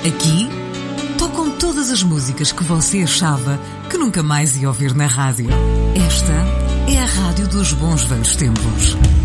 Aqui tocam todas as músicas que você achava que nunca mais ia ouvir na rádio. Esta é a rádio dos bons velhos tempos.